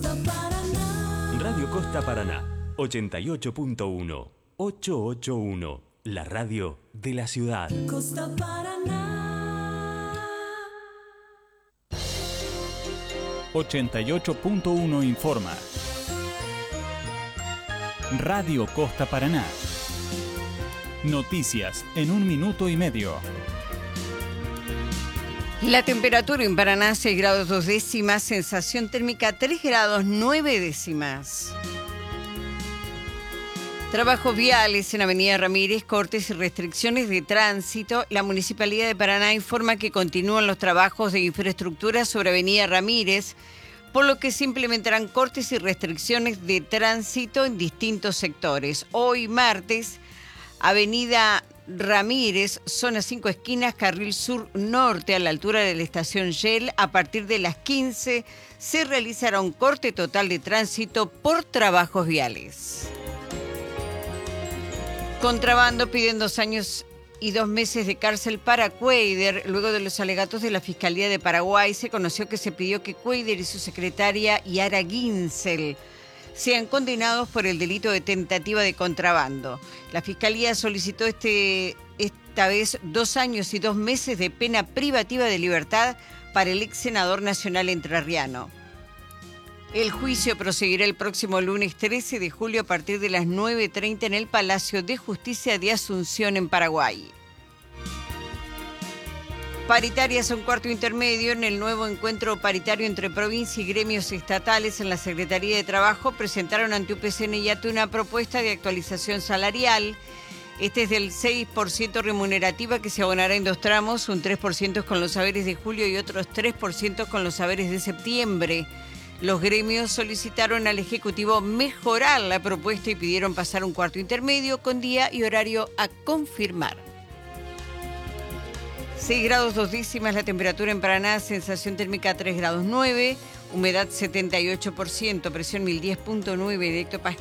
Radio Costa Paraná, 88.1, 881, la radio de la ciudad. Costa Paraná. 88.1 informa. Radio Costa Paraná. Noticias en 1 minuto y medio. La temperatura en Paraná 6 grados 2 décimas, sensación térmica 3 grados 9 décimas. Trabajos viales en Avenida Ramírez, cortes y restricciones de tránsito. La Municipalidad de Paraná informa que continúan los trabajos de infraestructura sobre Avenida Ramírez, por lo que se implementarán cortes y restricciones de tránsito en distintos sectores. Hoy martes, Avenida Ramírez, zona 5 esquinas, carril sur-norte, a la altura de la estación Shell, a partir de las 15 se realizará un corte total de tránsito por trabajos viales. Contrabando piden 2 años y 2 meses de cárcel para Cuader. Luego de los alegatos de la Fiscalía de Paraguay, se conoció que se pidió que Cuader y su secretaria Yara Ginsel sean condenados por el delito de tentativa de contrabando. La Fiscalía solicitó esta vez 2 años y 2 meses de pena privativa de libertad para el ex senador nacional entrerriano. El juicio proseguirá el próximo lunes 13 de julio a partir de las 9:30 en el Palacio de Justicia de Asunción en Paraguay. Paritarias a un cuarto intermedio. En el nuevo encuentro paritario entre provincia y gremios estatales en la Secretaría de Trabajo presentaron ante UPCN y ATE una propuesta de actualización salarial. Este es del 6% remunerativa que se abonará en 2 tramos, un 3% con los saberes de julio y otros 3% con los saberes de septiembre. Los gremios solicitaron al Ejecutivo mejorar la propuesta y pidieron pasar un cuarto intermedio con día y horario a confirmar. 6 grados 2 décimas la temperatura en Paraná, sensación térmica 3 grados 9, humedad 78%, presión 1010.9 de hectopascal.